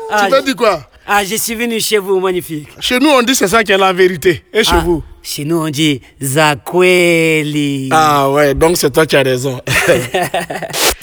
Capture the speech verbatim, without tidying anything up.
Ah, tu veux dire quoi? Ah, je suis venu chez vous, magnifique. Chez nous, on dit c'est ça qui est la vérité. Et chez Ah, vous? chez nous, on dit Zakweli. Ah ouais, donc c'est toi qui as raison.